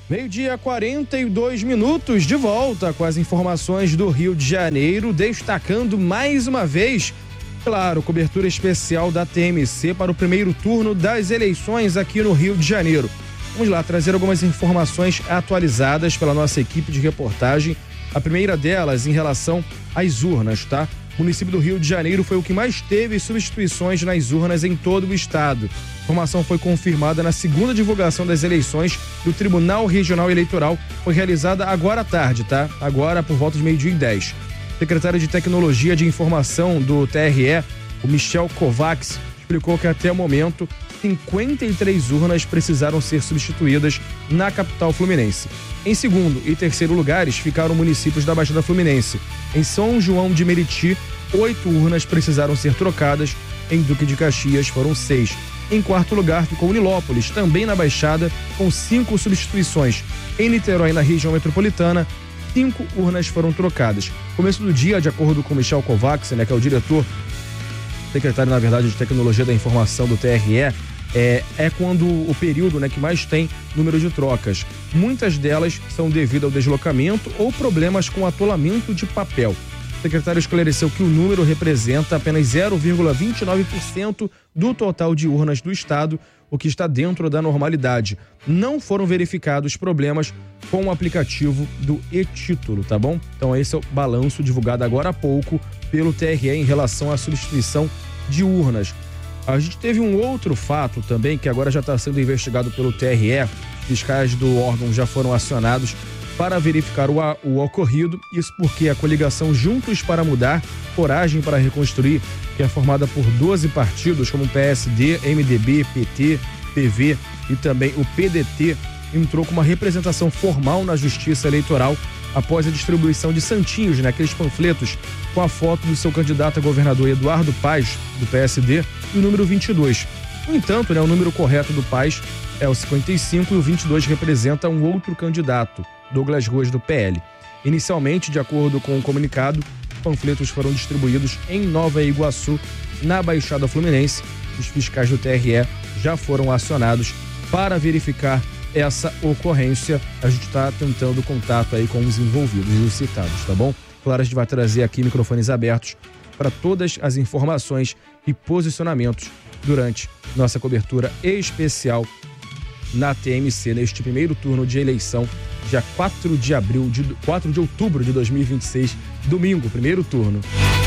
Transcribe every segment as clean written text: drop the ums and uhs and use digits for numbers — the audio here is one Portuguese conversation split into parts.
Meio-dia, 42 minutos, de volta com as informações do Rio de Janeiro, destacando mais uma vez, claro, cobertura especial da TMC para o primeiro turno das eleições aqui no Rio de Janeiro. Vamos lá, trazer algumas informações atualizadas pela nossa equipe de reportagem. A primeira delas em relação às urnas, tá? O município do Rio de Janeiro foi o que mais teve substituições nas urnas em todo o estado. A informação foi confirmada na segunda divulgação das eleições do Tribunal Regional Eleitoral. Foi realizada agora à tarde, tá? Agora por volta de 12h10. O secretário de Tecnologia de Informação do TRE, o Michel Kovacs, explicou que até o momento 53 urnas precisaram ser substituídas na capital fluminense. Em segundo e terceiro lugares ficaram municípios da Baixada Fluminense. Em São João de Meriti, 8 urnas precisaram ser trocadas. Em Duque de Caxias foram 6. Em quarto lugar ficou Nilópolis, também na Baixada, com 5 substituições. Em Niterói, na região metropolitana, 5 urnas foram trocadas. Começo do dia, de acordo com Michel Kovacs, que é o diretor, secretário, na verdade, de Tecnologia da Informação do TRE, é quando o período, que mais tem número de trocas. Muitas delas são devido ao deslocamento ou problemas com atolamento de papel. O secretário esclareceu que o número representa apenas 0,29% do total de urnas do estado, o que está dentro da normalidade. Não foram verificados problemas com o aplicativo do e-título, tá bom? Então esse é o balanço divulgado agora há pouco pelo TRE em relação à substituição de urnas. A gente teve um outro fato também que agora já está sendo investigado pelo TRE. Fiscais do órgão já foram acionados para verificar o ocorrido. Isso porque a coligação Juntos para Mudar, Coragem para Reconstruir, que é formada por 12 partidos como PSD, MDB, PT, PV e também o PDT, entrou com uma representação formal na Justiça Eleitoral após a distribuição de santinhos, aqueles panfletos com a foto do seu candidato a governador Eduardo Paes, do PSD, e o número 22. No entanto, o número correto do Paes é o 55 e o 22 representa um outro candidato, Douglas Ruas, do PL. Inicialmente, de acordo com o comunicado, panfletos foram distribuídos em Nova Iguaçu, na Baixada Fluminense. Os fiscais do TRE já foram acionados para verificar essa ocorrência. A gente está tentando contato aí com os envolvidos e os citados, tá bom? Claro, a gente vai trazer aqui microfones abertos para todas as informações e posicionamentos durante nossa cobertura especial na TMC, neste primeiro turno de eleição, dia 4 de outubro de 2026, domingo, primeiro turno.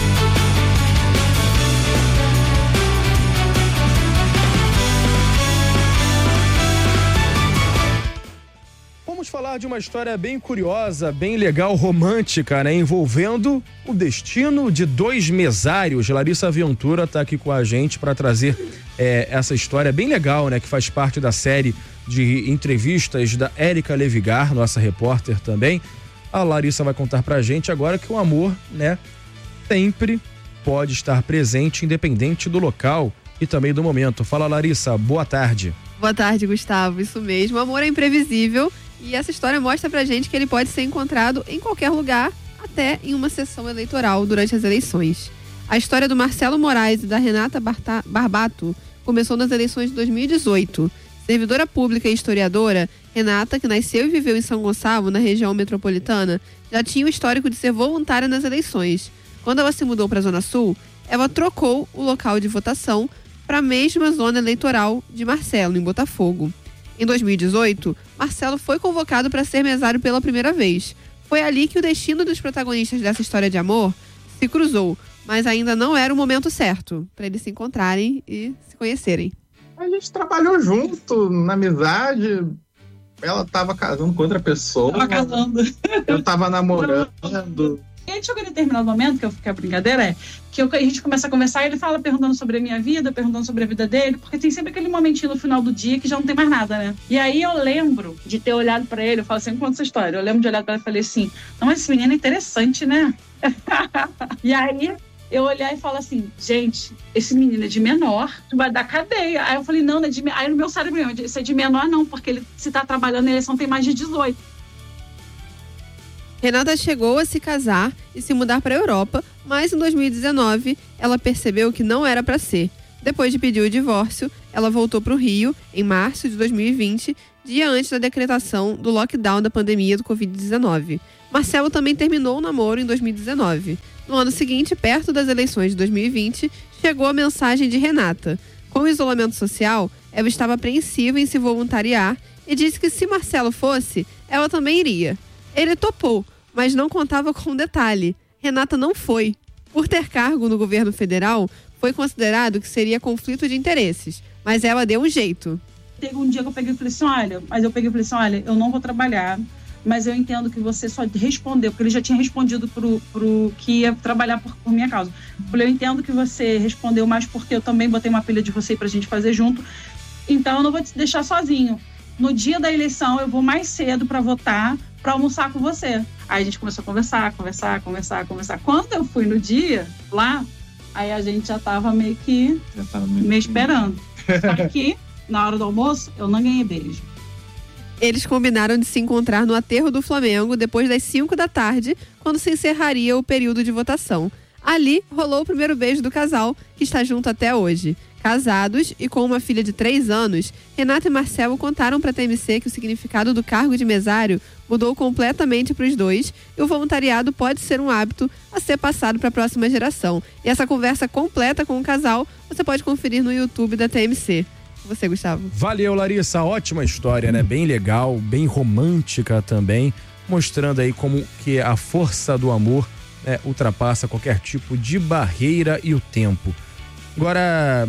Vamos falar de uma história bem curiosa, bem legal, romântica, envolvendo o destino de 2 mesários. Larissa Ventura está aqui com a gente para trazer essa história bem legal, que faz parte da série de entrevistas da Érica Levigar, nossa repórter também. A Larissa vai contar pra gente agora que o amor, sempre pode estar presente, independente do local e também do momento. Fala, Larissa, boa tarde. Boa tarde, Gustavo, isso mesmo. O amor é imprevisível e essa história mostra pra gente que ele pode ser encontrado em qualquer lugar, até em uma sessão eleitoral durante as eleições. A história do Marcelo Moraes e da Renata Barbato começou nas eleições de 2018. Servidora pública e historiadora, Renata, que nasceu e viveu em São Gonçalo, na região metropolitana, já tinha o histórico de ser voluntária nas eleições. Quando ela se mudou para a Zona Sul, ela trocou o local de votação para a mesma zona eleitoral de Marcelo, em Botafogo. Em 2018, Marcelo foi convocado para ser mesário pela primeira vez. Foi ali que o destino dos protagonistas dessa história de amor se cruzou, mas ainda não era o momento certo para eles se encontrarem e se conhecerem. A gente trabalhou junto, na amizade. Ela tava casando com outra pessoa. Eu tava namorando. E aí chegou em determinado momento, que a brincadeira é, que a gente começa a conversar e ele fala perguntando sobre a minha vida, perguntando sobre a vida dele, porque tem sempre aquele momentinho no final do dia que já não tem mais nada, E aí eu lembro de ter olhado pra ele, eu falo assim, conta essa história. Eu lembro de olhar pra ele e falei assim, não, esse menino é interessante, E aí eu olhar e falar assim, gente, esse menino é de menor, vai dar cadeia. Aí eu falei, não, não é de menor. Aí no meu cérebro, isso é de menor não, porque ele, se tá trabalhando na eleição, tem mais de 18. Renata chegou a se casar e se mudar para a Europa, mas em 2019 ela percebeu que não era para ser. Depois de pedir o divórcio, ela voltou para o Rio em março de 2020, dia antes da decretação do lockdown da pandemia do Covid-19. Marcelo também terminou o namoro em 2019. No ano seguinte, perto das eleições de 2020, chegou a mensagem de Renata. Com o isolamento social, ela estava apreensiva em se voluntariar e disse que se Marcelo fosse, ela também iria. Ele topou, mas não contava com um detalhe. Renata não foi. Por ter cargo no governo federal, foi considerado que seria conflito de interesses, mas ela deu um jeito. Teve um dia que eu peguei e falei assim, olha, eu não vou trabalhar, mas eu entendo que você só respondeu, porque ele já tinha respondido pro que ia trabalhar por minha causa. Eu falei, eu entendo que você respondeu mais porque eu também botei uma pilha de você pra gente fazer junto, então eu não vou te deixar sozinho. No dia da eleição, eu vou mais cedo para votar, para almoçar com você. Aí a gente começou a conversar. Quando eu fui no dia, lá, aí a gente já tava meio que me esperando. Só que, na hora do almoço, eu não ganhei beijo. Eles combinaram de se encontrar no aterro do Flamengo depois das 5 da tarde, quando se encerraria o período de votação. Ali, rolou o primeiro beijo do casal, que está junto até hoje. Casados e com uma filha de 3 anos, Renata e Marcelo contaram para a TMC que o significado do cargo de mesário mudou completamente para os dois e o voluntariado pode ser um hábito a ser passado para a próxima geração. E essa conversa completa com o casal você pode conferir no YouTube da TMC. Você, Gustavo. Valeu, Larissa. Ótima história, né? Bem legal, bem romântica também, mostrando aí como que a força do amor, né, ultrapassa qualquer tipo de barreira e o tempo. Agora,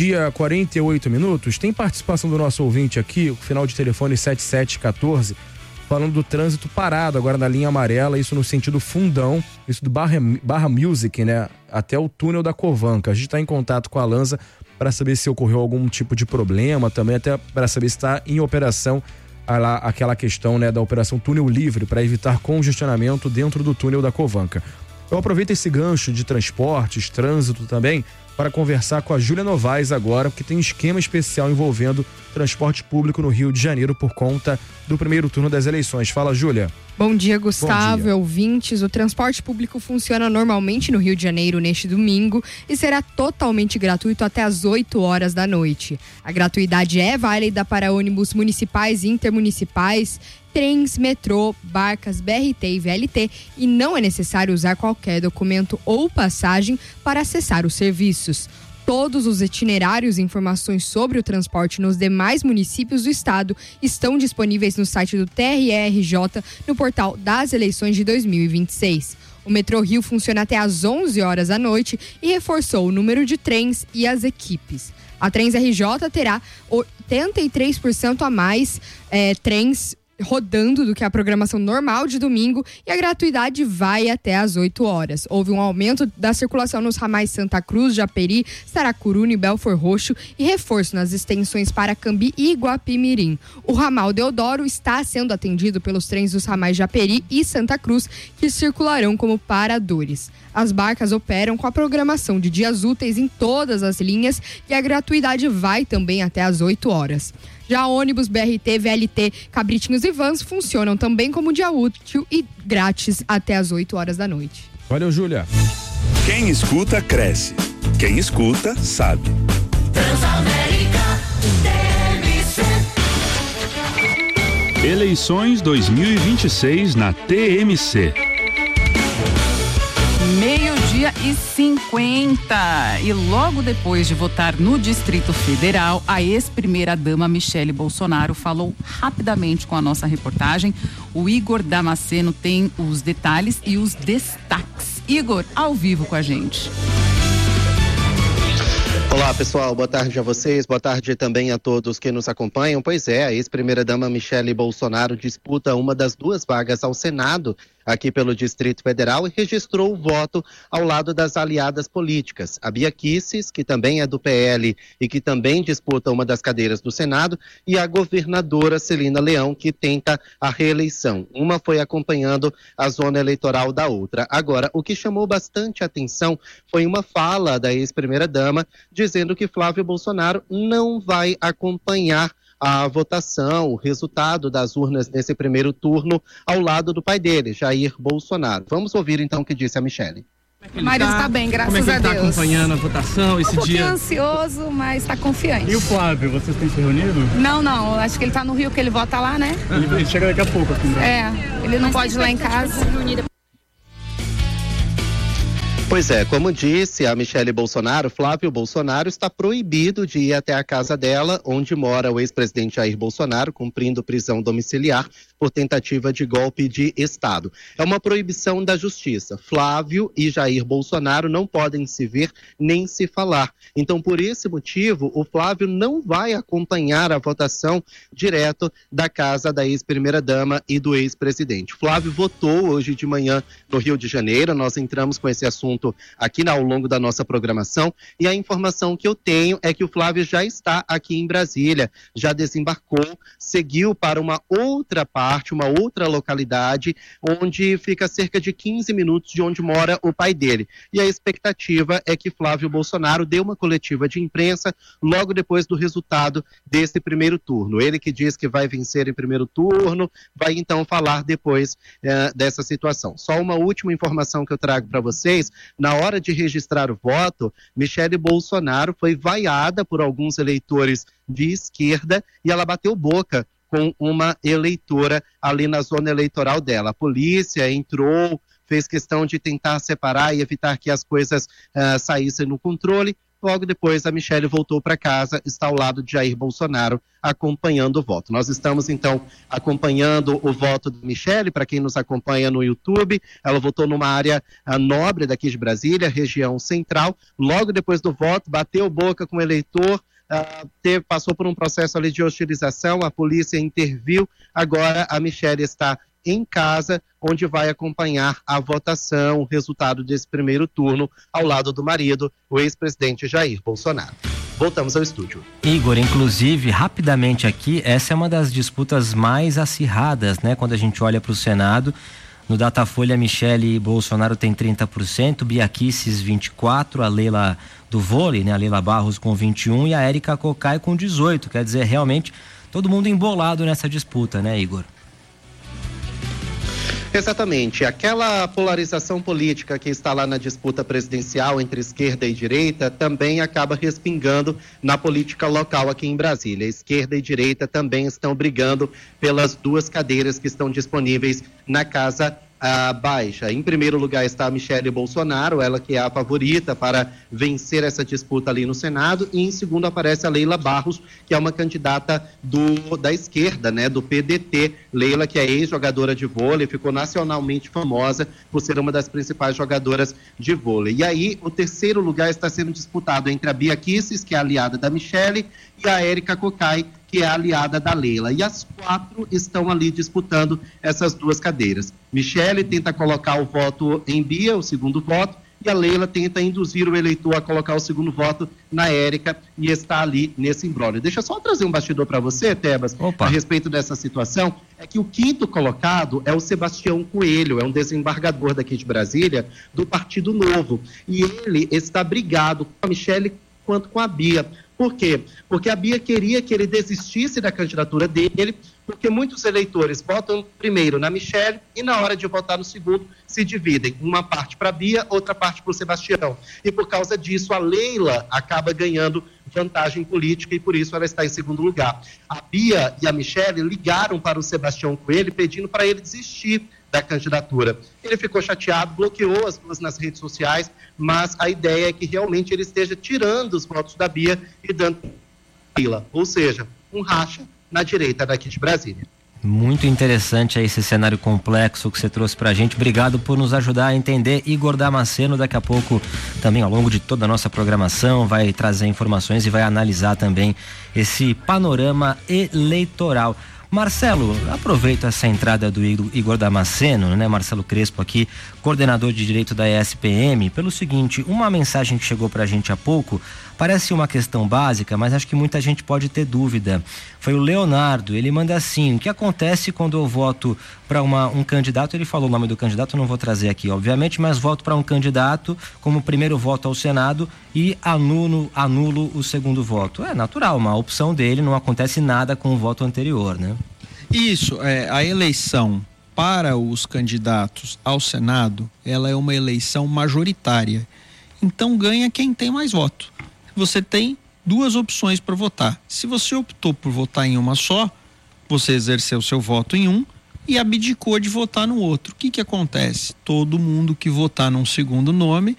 12:48, tem participação do nosso ouvinte aqui, o final de telefone 7714, falando do trânsito parado agora na linha amarela, isso no sentido Fundão, isso do Barra Music, né, até o túnel da Covanca. A gente está em contato com a Lanza para saber se ocorreu algum tipo de problema, também até para saber se está em operação aquela questão, né, da operação túnel livre para evitar congestionamento dentro do túnel da Covanca. Eu aproveito esse gancho de transportes, trânsito também, para conversar com a Júlia Novaes agora, porque tem um esquema especial envolvendo transporte público no Rio de Janeiro por conta do primeiro turno das eleições. Fala, Júlia. Bom dia, Gustavo. Bom dia. Ouvintes. O transporte público funciona normalmente no Rio de Janeiro neste domingo e será totalmente gratuito até às 8 horas da noite. A gratuidade é válida para ônibus municipais e intermunicipais, trens, metrô, barcas, BRT e VLT e não é necessário usar qualquer documento ou passagem para acessar os serviços. Todos os itinerários e informações sobre o transporte nos demais municípios do estado estão disponíveis no site do TRE-RJ no portal das eleições de 2026. O Metrô Rio funciona até às 11 horas da noite e reforçou o número de trens e as equipes. A Trens RJ terá 83% a mais trens rodando do que a programação normal de domingo e a gratuidade vai até às 8 horas. Houve um aumento da circulação nos ramais Santa Cruz, Japeri, Saracuruna e Belfor Roxo e reforço nas extensões para Cambi e Iguapimirim. O ramal Deodoro está sendo atendido pelos trens dos ramais Japeri e Santa Cruz, que circularão como paradores. As barcas operam com a programação de dias úteis em todas as linhas e a gratuidade vai também até às 8 horas. Já ônibus, BRT, VLT, cabritinhos e vans funcionam também como dia útil e grátis até às 8 horas da noite. Valeu, Júlia. Quem escuta, cresce. Quem escuta, sabe. Transamérica, TMC. Eleições 2026 na TMC. 12:50. E logo depois de votar no Distrito Federal, a ex-primeira-dama Michele Bolsonaro falou rapidamente com a nossa reportagem. O Igor Damasceno tem os detalhes e os destaques. Igor, ao vivo com a gente. Olá, pessoal, boa tarde a vocês, boa tarde também a todos que nos acompanham. Pois é, a ex-primeira-dama Michele Bolsonaro disputa uma das 2 vagas ao Senado aqui pelo Distrito Federal e registrou o voto ao lado das aliadas políticas. A Bia Kicis, que também é do PL e que também disputa uma das cadeiras do Senado, e a governadora Celina Leão, que tenta a reeleição. Uma foi acompanhando a zona eleitoral da outra. Agora, o que chamou bastante atenção foi uma fala da ex-primeira-dama dizendo que Flávio Bolsonaro não vai acompanhar a votação, o resultado das urnas nesse primeiro turno ao lado do pai dele, Jair Bolsonaro. Vamos ouvir então o que disse a Michele. O marido está bem, graças a Deus. Como é que ele está acompanhando a votação esse dia? Um pouquinho ansioso, mas está confiante. E o Flávio, vocês têm se reunido? Não, acho que ele está no Rio, que ele vota lá, né? Ele chega daqui a pouco aqui. Ele não pode ir lá em casa. Pois é, como disse a Michele Bolsonaro, Flávio Bolsonaro está proibido de ir até a casa dela, onde mora o ex-presidente Jair Bolsonaro, cumprindo prisão domiciliar por tentativa de golpe de Estado. É uma proibição da justiça. Flávio e Jair Bolsonaro não podem se ver nem se falar. Então, por esse motivo, o Flávio não vai acompanhar a votação direto da casa da ex-primeira-dama e do ex-presidente. Flávio votou hoje de manhã no Rio de Janeiro. Nós entramos com esse assunto aqui ao longo da nossa programação, e a informação que eu tenho é que o Flávio já está aqui em Brasília, já desembarcou, seguiu para uma outra parte, uma outra localidade, onde fica cerca de 15 minutos de onde mora o pai dele. E a expectativa é que Flávio Bolsonaro dê uma coletiva de imprensa logo depois do resultado desse primeiro turno. Ele que diz que vai vencer em primeiro turno, vai então falar depois dessa situação. Só uma última informação que eu trago para vocês: na hora de registrar o voto, Michele Bolsonaro foi vaiada por alguns eleitores de esquerda e ela bateu boca com uma eleitora ali na zona eleitoral dela. A polícia entrou, fez questão de tentar separar e evitar que as coisas saíssem no controle. Logo depois, a Michele voltou para casa, está ao lado de Jair Bolsonaro, acompanhando o voto. Nós estamos, então, acompanhando o voto de Michele. Para quem nos acompanha no YouTube, ela votou numa área nobre daqui de Brasília, região central. Logo depois do voto, bateu boca com o eleitor, passou por um processo ali de hostilização, a polícia interviu. Agora a Michele está em casa, onde vai acompanhar a votação, o resultado desse primeiro turno, ao lado do marido, o ex-presidente Jair Bolsonaro. Voltamos ao estúdio. Igor, inclusive, rapidamente aqui, essa é uma das disputas mais acirradas, né? Quando a gente olha para o Senado, no Datafolha, Michele Bolsonaro tem 30%, Bia Kicis 24%, a Leila do vôlei, né? A Leila Barros com 21% e a Érica Cocai com 18%. Quer dizer, realmente, todo mundo embolado nessa disputa, né, Igor? Exatamente. Aquela polarização política que está lá na disputa presidencial entre esquerda e direita também acaba respingando na política local aqui em Brasília. Esquerda e direita também estão brigando pelas duas cadeiras que estão disponíveis na Casa Baixa. Em primeiro lugar está a Michele Bolsonaro, ela que é a favorita para vencer essa disputa ali no Senado, e em segundo aparece a Leila Barros, que é uma candidata da esquerda, né, do PDT. Leila, que é ex-jogadora de vôlei, ficou nacionalmente famosa por ser uma das principais jogadoras de vôlei. E aí, o terceiro lugar está sendo disputado entre a Bia Kicis, que é aliada da Michele, e a Érica Cocai, que é aliada da Leila. E as quatro estão ali disputando essas duas cadeiras. Michele tenta colocar o voto em Bia, o segundo voto, e a Leila tenta induzir o eleitor a colocar o segundo voto na Érica, e está ali nesse imbróglio. Deixa eu só trazer um bastidor para você, Tebas, a respeito dessa situação. É que o quinto colocado é o Sebastião Coelho, é um desembargador daqui de Brasília, do Partido Novo. E ele está brigado com a Michele quanto com a Bia. Por quê? Porque a Bia queria que ele desistisse da candidatura dele, porque muitos eleitores votam primeiro na Michele e na hora de votar no segundo se dividem. Uma parte para a Bia, outra parte para o Sebastião. E por causa disso, a Leila acaba ganhando vantagem política e por isso ela está em segundo lugar. A Bia e a Michele ligaram para o Sebastião Coelho pedindo para ele desistir da candidatura. Ele ficou chateado, bloqueou as duas nas redes sociais, mas a ideia é que realmente ele esteja tirando os votos da Bia e dando a Leila. Ou seja, um racha na direita daqui de Brasília. Muito interessante aí esse cenário complexo que você trouxe pra gente. Obrigado por nos ajudar a entender. Igor Damasceno, daqui a pouco, também ao longo de toda a nossa programação, vai trazer informações e vai analisar também esse panorama eleitoral. Marcelo, aproveito essa entrada do Igor Damasceno, né? Marcelo Crespo aqui, coordenador de Direito da ESPM, pelo seguinte: uma mensagem que chegou pra gente há pouco, parece uma questão básica, mas acho que muita gente pode ter dúvida. Foi o Leonardo, ele manda assim: o que acontece quando eu voto para um candidato? Ele falou o nome do candidato, não vou trazer aqui, obviamente, mas voto para um candidato como primeiro voto ao Senado e anulo o segundo voto. É natural, uma opção dele, não acontece nada com o voto anterior, né? Isso, a eleição para os candidatos ao Senado, ela é uma eleição majoritária. Então ganha quem tem mais voto. Você tem 2 opções para votar. Se você optou por votar em uma só, você exerceu seu voto em um e abdicou de votar no outro. O que acontece? Todo mundo que votar num segundo nome